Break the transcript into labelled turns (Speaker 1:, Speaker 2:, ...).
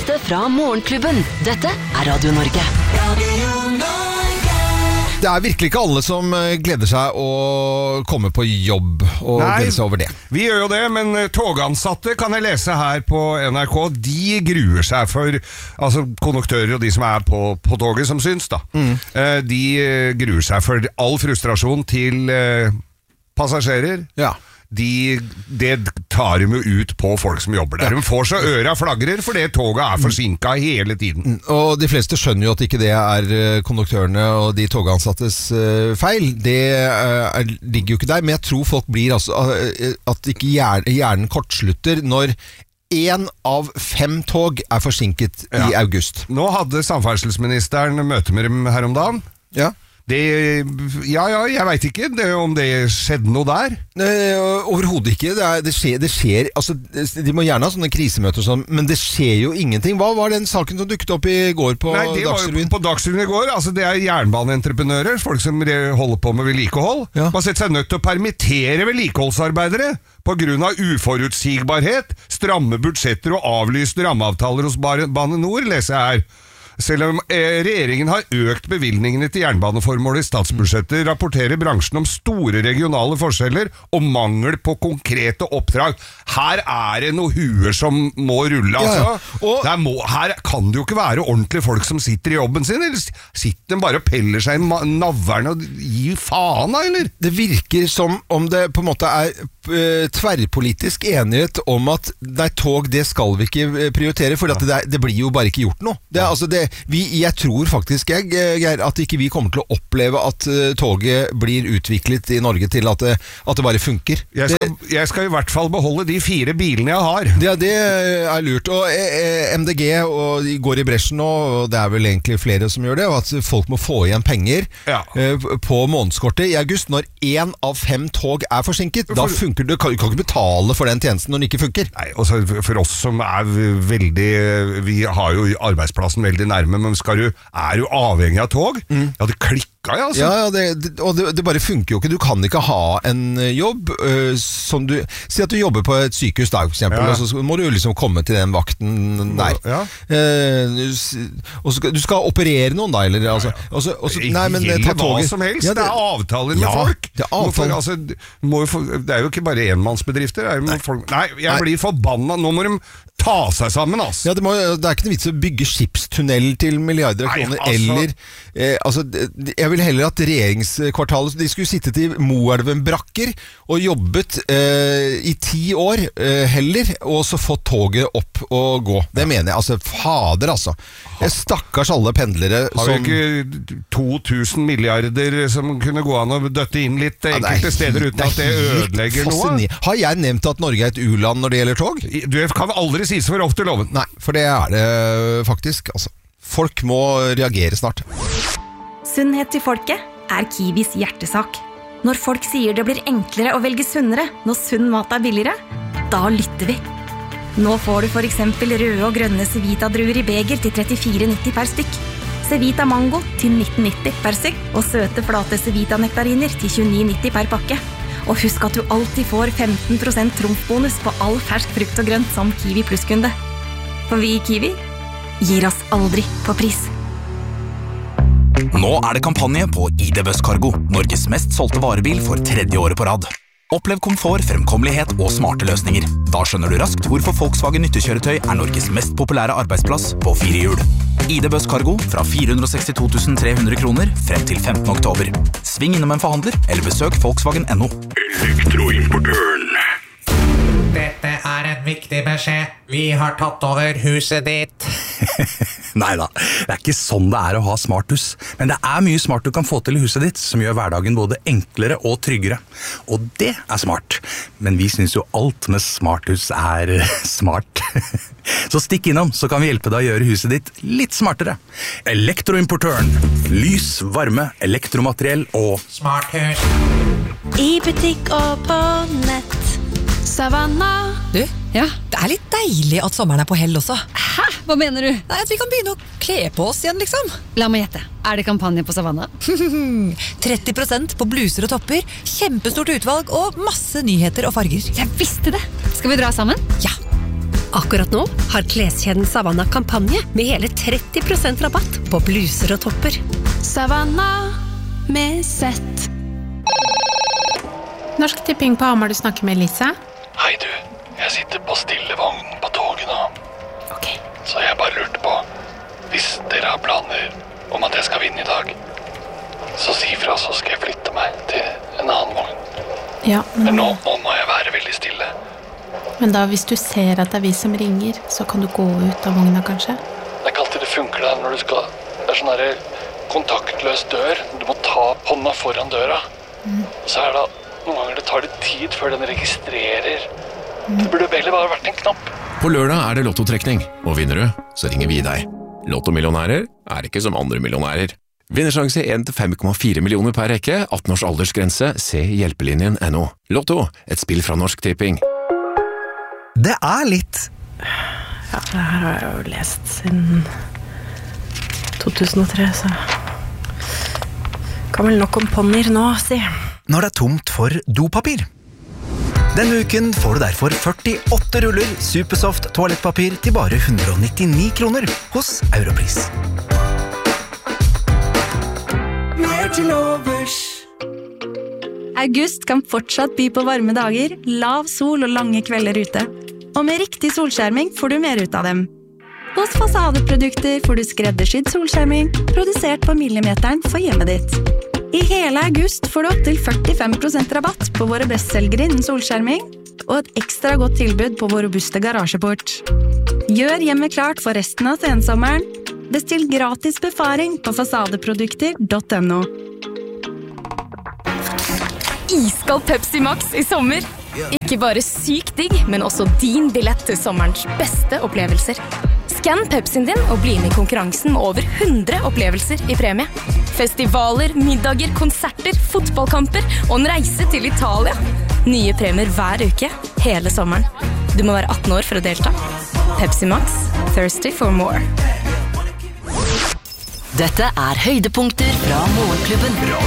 Speaker 1: beste fra Morgenklubben. Dette Radio Norge.
Speaker 2: Det virkelig ikke alle som gleder seg å komme på jobb og gleder seg over det.
Speaker 3: Vi gjør jo det, men togansatte kan jeg lese her på NRK. De gruer seg for, altså konduktører og de som på toget som syns da. De gruer seg for all frustrasjon til passasjerer. Ja. Det tar de jo ut på folk som jobber der. De får så øra flagrer fordi toget forsinket hele tiden. Og
Speaker 2: de fleste skjønner jo at ikke det konduktørene og de togansattes feil. Det ligger jo ikke der, men jeg tror folk blir at ikke hjernen kortslutter når 1 av 5 tog forsinket i august.
Speaker 3: Nå hadde samferdselsministeren møte med dem her om dagen. Ja. Jeg vet ikke om det skjedde noe der.
Speaker 2: Overhodet ikke. Det skjer altså, de må gjerne ha sånne krisemøter og sånn, men det skjer jo ingenting. Hva var den saken som dukket opp i går på Dagsrevyen?
Speaker 3: Var jo på Dagsrevyen i går. Altså, det jernbaneentreprenører, folk som holder på med vedlikehold. Man har sett seg nødt til å permittere vedlikeholdsarbeidere på grunn av uforutsigbarhet, stramme budsjetter og avlyste rammeavtaler hos Bane Nor, leser jeg her. Selv om regjeringen har økt bevilgningene til jernbaneformål i statsbudsjettet, rapporterer bransjen om store regionale forskjeller og mangel på konkrete oppdrag. Her det noe huer som må rulle, altså. Og her kan det jo ikke være ordentlige folk som sitter i jobben sin, eller sitter de bare og peller seg i navverne og gir faen, eller?
Speaker 2: Det virker som om det på en måte tverrpolitisk enighet om at tog, det skal vi ikke prioritere, for det blir jo bare ikke gjort noe. Jeg tror faktisk, Geir, at ikke vi kommer til å oppleve at toget blir utviklet i Norge til at det bare funker.
Speaker 3: Jeg skal i hvert fall beholde de 4 bilene jeg har.
Speaker 2: Det lurt. Og MDG og de går i bresjen nå, og det vel egentlig flere som gjør det, og at folk må få igjen penger på månedskortet i august. Når 1 av 5 tog forsinket, da funker det. Du kan ikke betale for den tjenesten når den ikke funker.
Speaker 3: Nei, og for oss som veldig, vi har jo arbeidsplassen veldig nærme, men du avhengig av tog? Ja, det klikker altså.
Speaker 2: Og det bare funker jo ikke. Du kan ikke ha en jobb som du... Si at du jobber på et sykehus da, for eksempel, og så må du liksom komme til den vakten der. Og du skal operere noen da, eller? Nei, men ta toget.
Speaker 3: Hva som helst. Det avtaler med folk. Det jo ikke bare enmannsbedrifter. Nei, jeg blir forbannet. Nå må de ta seg sammen, altså.
Speaker 2: Ja, det ikke noe vits å bygge skipstunnel til milliarder av kroner, eller jeg vil heller at regjeringskvartalet, de skulle sittet i Moelven-brakker og jobbet i 10 år heller, og så fått toget opp og gå. Det mener jeg, fader altså. Stakkars alle pendlere
Speaker 3: har vi ikke 2000 milliarder som kunne gå an å døtte inn litt enkelte steder uten at det ødelegger noe?
Speaker 2: Har jeg nevnt at Norge et u-land når det gjelder tog?
Speaker 3: Du kan aldri sies for ofte loven.
Speaker 2: Nei, for det det faktisk, altså. Folk må reagere snart.
Speaker 4: Sunnhet til folket Kiwis hjertesak. Når folk sier det blir enklere å velge sunnere når sunn mat billigere, da lytter vi. Nå får du for eksempel røde og grønne Cevita-druer i beger til 34,90 per stykk. Cevita Mango til 19,90 per stykk, og søte flate Cevita-nektariner til 29,90 per pakke. Og husk at du alltid får 15% trumfbonus på all fersk frukt og grønt som Kiwi Plus-kunde. For vi i Kiwi gir oss aldri på pris.
Speaker 5: Nå det kampanje på ID Busscargo, Norges mest solgte varebil for 3. året på rad. Opplev komfort, fremkommelighet og smarte løsninger. Da skjønner du raskt hvorfor Volkswagen nyttekjøretøy Norges mest populære arbeidsplass på 4 hjul. ID Busscargo fra 462 300 kroner frem til 15. oktober. Sving innom en forhandler, eller besøk Volkswagen.no.
Speaker 6: Elektroimportøren.
Speaker 7: Dette en viktig beskjed. Vi har tatt over huset ditt.
Speaker 8: Neida, det ikke sånn det å ha smarthus. Men det mye smart du kan få til i huset ditt, som gjør hverdagen både enklere og tryggere. Og det smart. Men vi synes jo alt med smarthus smart. Så stikk innom, så kan vi hjelpe deg å gjøre huset ditt litt smartere. Elektroimportøren. Lys, varme, elektromateriell og
Speaker 7: smarthus.
Speaker 9: I butikk og på nett. Savannah.
Speaker 10: Du, ja, det litt deilig at sommeren på hell også.
Speaker 9: Hæ? Hva mener du?
Speaker 10: Nei, at vi kan begynne å kle på oss igjen, liksom.
Speaker 9: La meg gjette. Det kampanje på Savannah?
Speaker 10: 30% på bluser og topper, kjempestort utvalg og masse nyheter og farger.
Speaker 9: Jeg visste det. Skal vi dra sammen?
Speaker 10: Ja.
Speaker 11: Akkurat nå har kleskjeden Savanna kampanje med hele 30% rabatt på bluser og topper.
Speaker 9: Savanna med sett.
Speaker 12: Norsk Tipping på Hamar, du snakker med Lisa.
Speaker 13: Hei du, jeg sitter på stillevogn på toget nå.
Speaker 12: Ok.
Speaker 13: Så jeg bare lurte på, hvis dere har planer om at jeg skal vinne i dag, så si fra, så skal jeg flytte meg til en annen vogn.
Speaker 12: Ja,
Speaker 13: men nå må jeg være veldig stille.
Speaker 12: Men da, hvis du ser at det er vi som ringer, så kan du gå ut av vogna, kanskje?
Speaker 13: Det er ikke alltid det funker der når du skal... Det er sånn her kontaktløs dør. Du må ta hånda foran døra. Så er det noen ganger det tar litt tid før den registrerer. Det burde heller bare vært en knapp.
Speaker 14: På lørdag er det lottotrekning, og vinner du, så ringer vi deg. Lottomillionærer er ikke som andre millionærer. Vinnersjanse 1 til 5,4 millioner per rekke, 18 års aldersgrense, se hjelpelinjen.no. Lotto, et spill fra Norsk Tipping.
Speaker 15: Det er litt...
Speaker 12: Ja, det her har jeg jo lest siden 2003, så... Kan vel nok om ponnier nå, si.
Speaker 15: Når det er tomt for dopapir. Denne uken får du derfor 48 ruller Supersoft toalettpapir til bare 199 kroner hos Europris.
Speaker 16: Mer til overs. August kan fortsatt by på varme dager, lav sol og lange kvelder ute. Og med riktig solskjerming får du mer ut av dem. Hos Fasadeprodukter får du skreddersydd solskjerming, produsert på millimeteren for hjemmet ditt. I hele august får du opp til 45% rabatt på våre bestselgere innen solskjerming, og et ekstra godt tilbud på vår robuste garasjeport. Gjør hjemmet klart for resten av sensommeren. Bestill gratis befaring på fasadeprodukter.no.
Speaker 17: Iskald Pepsi Max i sommer. Ikke bare sykt digg, men også din billett til sommerens beste opplevelser. Skann Pepsien din og bli med i konkurransen med over 100 opplevelser i premie. Festivaler, middager, konserter, fotballkamper og en reise til Italia. Nye premier hver uke, hele sommeren. Du må være 18 år for å delta. Pepsi Max, thirsty for more.
Speaker 1: Dette er høydepunkter fra Morgenklubben.